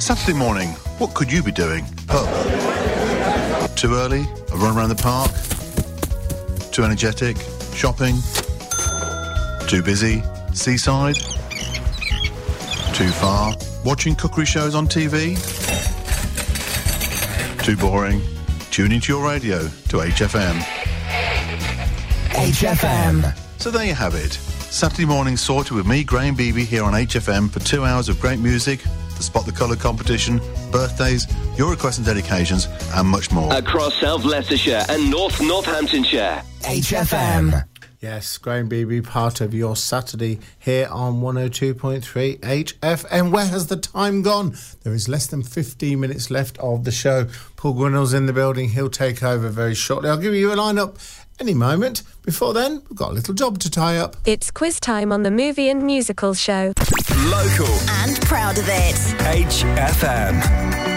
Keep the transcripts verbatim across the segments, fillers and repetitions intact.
Saturday morning, what could you be doing? Pub. Too early? A run around the park? Too energetic? Shopping? Too busy? Seaside? Too far? Watching cookery shows on T V? Too boring? Tune into your radio to H F M. H F M. So there you have it. Saturday morning sorted with me, Graham Beebe, here on H F M for two hours of great music, the Spot the Colour competition, birthdays, your requests and dedications, and much more. Across South Leicestershire and North Northamptonshire. H F M. Yes, Graham Beebe, part of your Saturday here on one oh two point three H F M. Where has the time gone? There is less than fifteen minutes left of the show. Paul Grinnell's in the building. He'll take over very shortly. I'll give you a lineup any moment. Before then, we've got a little job to tie up. It's quiz time on the Movie and Musical Show. Local. And proud of it. H F M.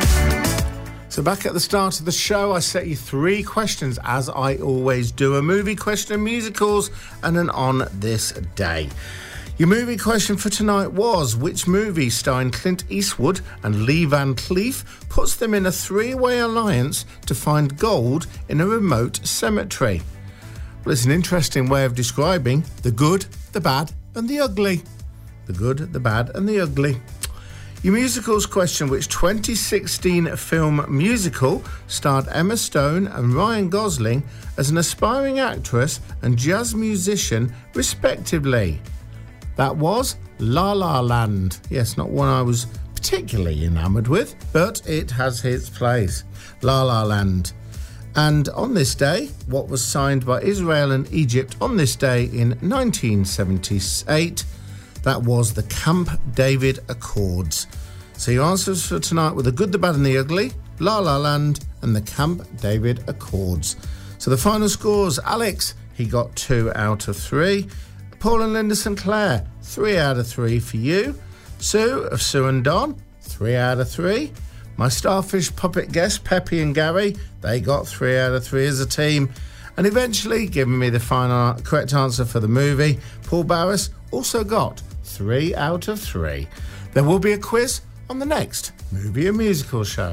So back at the start of the show, I set you three questions, as I always do. A movie question, musicals, and an on this day. Your movie question for tonight was, which movie starring Clint Eastwood and Lee Van Cleef puts them in a three-way alliance to find gold in a remote cemetery? Well, it's an interesting way of describing the good, the bad, and the ugly. The good, the bad, and the ugly. Your musicals question, which twenty sixteen film musical starred Emma Stone and Ryan Gosling as an aspiring actress and jazz musician, respectively? That was La La Land. Yes, not one I was particularly enamoured with, but it has its place. La La Land. And on this day, what was signed by Israel and Egypt on this day in nineteen seventy-eight, that was the Camp David Accords. So your answers for tonight were the good, the bad and the ugly, La La Land and the Camp David Accords. So the final scores, Alex, he got two out of three. Paul and Linda Sinclair, three out of three for you. Sue of Sue and Don, three out of three. My Starfish puppet guests, Peppy and Gary, they got three out of three as a team. And eventually, giving me the final correct answer for the movie, Paul Barris also got three out of three. There will be a quiz on the next Movie and Musical Show.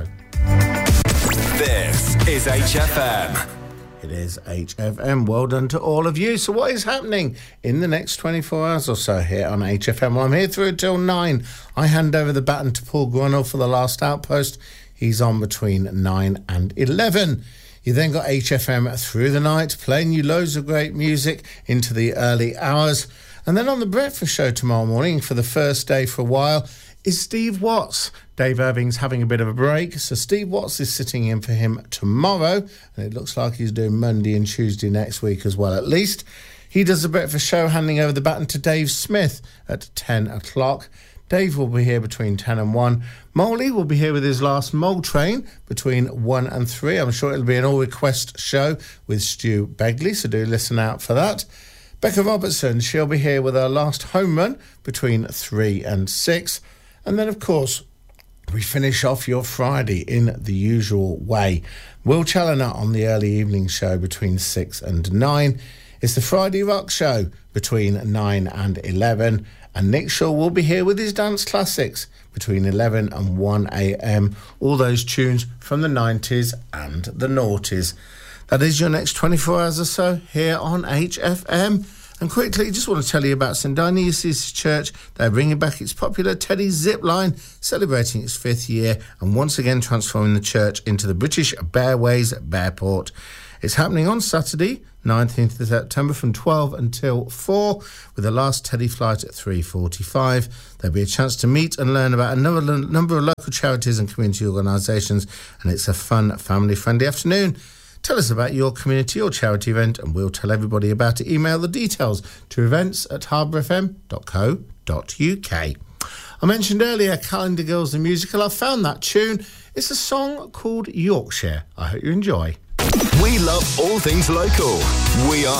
This is H F M. It is H F M. Well done to all of you. So what is happening in the next twenty-four hours or so here on H F M? Well, I'm here through till nine. I hand over the baton to Paul Grinnell for the last outpost. He's on between nine and eleven. You then got H F M through the night, playing you loads of great music into the early hours. And then on the breakfast show tomorrow morning, for the first day for a while, is Steve Watts. Dave Irving's having a bit of a break, so Steve Watts is sitting in for him tomorrow, and it looks like he's doing Monday and Tuesday next week as well, at least. He does a breakfast show, handing over the baton to Dave Smith at ten o'clock. Dave will be here between ten and one. Molly will be here with his last Mole Train between one and three. I'm sure it'll be an all-request show with Stu Begley, so do listen out for that. Becca Robertson, she'll be here with her last home run between three and six. And then, of course, we finish off your Friday in the usual way. Will Challoner on the early evening show between six and nine. It's the Friday Rock Show between nine and eleven. And Nick Shaw will be here with his dance classics between eleven and one a.m. All those tunes from the nineties and the noughties. That is your next twenty-four hours or so here on H F M. And quickly, just want to tell you about St Dionysius Church. They're bringing back its popular Teddy zip line, celebrating its fifth year and once again transforming the church into the British Bearways Bearport. It's happening on Saturday, nineteenth of September from twelve until four, with the last Teddy flight at three forty-five. There'll be a chance to meet and learn about a number, number of local charities and community organisations, and it's a fun, family-friendly afternoon. Tell us about your community or charity event and we'll tell everybody about it. Email the details to events at harbour f m dot co dot u k. I mentioned earlier Calendar Girls the musical. I found that tune. It's a song called Yorkshire. I hope you enjoy. We love all things local. We are